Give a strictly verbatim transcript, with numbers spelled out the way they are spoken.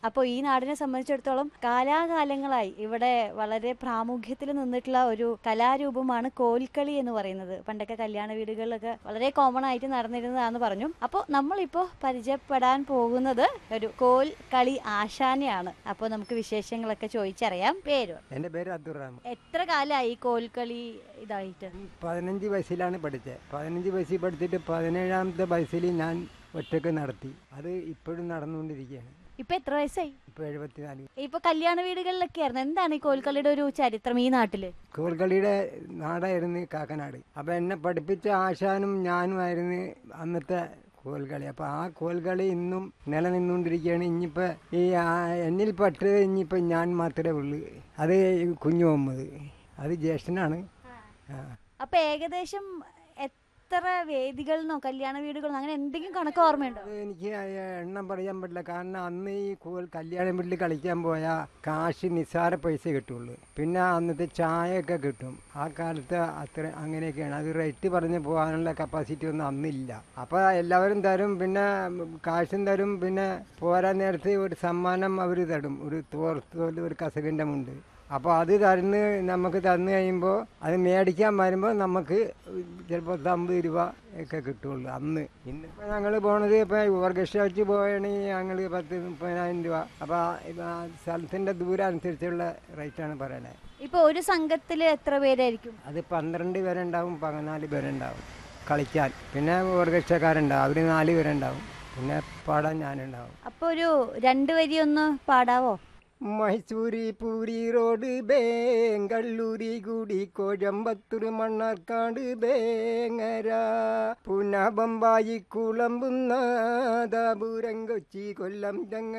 അപ്പോൾ ഈ നാടിനെ സംബന്ധിച്ചിടത്തോളം കാലാകാലങ്ങളായി ഇവിടെ വളരെ പ്രാമുഖ്യത്തിൽ നിന്നിട്ടുള്ള ഒരു കലാരൂപമാണ് കോൽക്കളി എന്ന് പറയുന്നത്. പണ്ടൊക്കെ കല്യാണ വീടുകളിലൊക്കെ വളരെ കോമൺ ആയിട്ട് നടന്നിരുന്നതാണെന്ന് പറഞ്ഞു. അപ്പോൾ നമ്മളിപ്പോൾ പരിചയപ്പെടാൻ പോകുന്നത് ഒരു കോൽ കളി ആശാനെയാണ്. അപ്പോൾ നമുക്ക് വിശേഷങ്ങളൊക്കെ ചോദിച്ചറിയാം. പേര്? എൻ്റെ പേര് അബ്ദുറഹ്മാൻ. എത്ര കാലമായി കോൽക്കളി ഇതായിട്ട്? പതിനഞ്ച് വയസ്സിലാണ് പഠിച്ചത്. പതിനഞ്ച് വയസ്സിൽ പഠിച്ചിട്ട് പതിനേഴാമത്തെ വയസ്സിൽ ഞാൻ ഒറ്റക്ക് നടത്തി. അത് ഇപ്പോഴും നടന്നുകൊണ്ടിരിക്കുകയാണ്. ഇപ്പൊ എത്ര വയസ്സായി? ഇപ്പൊ എഴുപത്തിനാല്. ഇപ്പൊ കല്യാണ വീടുകളിലൊക്കെ ആയിരുന്നു. എന്താണ് ഈ കോൽക്കളിയുടെ ഒരു ചരിത്രം ഈ നാട്ടില്? കോൽക്കളിയുടെ നാടായിരുന്നു കാക്കനാട്. അപ്പൊ എന്നെ പഠിപ്പിച്ച ആശാനും ഞാനുമായിരുന്നു അന്നത്തെ കോൽക്കളി. അപ്പോൾ ആ കോൽക്കളി ഇന്നും നിലനിന്നുകൊണ്ടിരിക്കുകയാണ്. ഇനിയിപ്പോൾ ഈ എന്നിൽ പെട്ടത് ഇനിയിപ്പോൾ ഞാൻ മാത്രമേ ഉള്ളൂ. അത് കുഞ്ഞു മുഹമ്മദ്, അത് ജ്യേഷ്ഠനാണ്. അപ്പോൾ ഏകദേശം എത്ര വേദികളെന്നോ കല്യാണ വീടുകളെന്നോ അങ്ങനെ എന്തെങ്കിലും കണക്ക് ഓർമ്മയുണ്ടോ? എനിക്ക് എണ്ണം പറയാൻ പറ്റില്ല. കാരണം അന്ന് ഈ കോൽ കല്യാണ വീട്ടിൽ കളിക്കാൻ പോയാൽ കാശ് നിസ്സാര പൈസ കിട്ടുള്ളൂ. പിന്നെ അന്നത്തെ ചായയൊക്കെ കിട്ടും. ആ കാലത്ത് അത്ര അങ്ങനെയൊക്കെയാണ്. അത് റേറ്റ് പറഞ്ഞ് പോകാനുള്ള കപ്പാസിറ്റി ഒന്നും അന്നില്ല. അപ്പോൾ എല്ലാവരും തരും, പിന്നെ കാശും തരും. പിന്നെ പോരാൻ നേരത്ത് ഒരു സമ്മാനം അവർ തരും, ഒരു തോർത്തോല്, ഒരു കസകിൻ്റെ മുണ്ട്. അപ്പോൾ അത് തരുന്ന് നമുക്ക് തന്നു കഴിയുമ്പോൾ അത് മേടിക്കാൻ വരുമ്പോൾ നമുക്ക് ചിലപ്പോൾ അമ്പത് രൂപ ഒക്കെ കിട്ടുള്ളൂ അന്ന്. ഇന്നിപ്പോൾ ഞങ്ങൾ പോണത് ഇപ്പോൾ ഓർക്കസ്ട്ര വെച്ച് പോവുകയാണെങ്കിൽ ഞങ്ങൾ പത്ത് മുപ്പതിനായിരം രൂപ. അപ്പോൾ സ്ഥലത്തിൻ്റെ ദൂരം അനുസരിച്ചുള്ള റേറ്റാണ് പറയണത്. ഇപ്പോൾ ഒരു സംഘത്തിൽ എത്ര പേരായിരിക്കും? അത് പന്ത്രണ്ട് പേരുണ്ടാവും, പതിനാല് പേരുണ്ടാവും കളിക്കാൻ. പിന്നെ ഓർക്കസ്ട്രക്കാരുണ്ടാവും, അവർ നാല് പേരുണ്ടാവും. പിന്നെ പാടാൻ ഞാനുണ്ടാവും. അപ്പോൾ ഒരു രണ്ട് വരി ഒന്ന് പാടാവോ? മൈസൂരി പൂരി റോഡ് ബേങ്കള്ളൂരി കൂടി കോഴമ്പത്തൂർ മണ്ണാർക്കാട് ബേങ്ങര പൂന ബമ്പായി കുളമ്പുന്ന ദാപുരം കൊച്ചി കൊല്ലം ചങ്ങ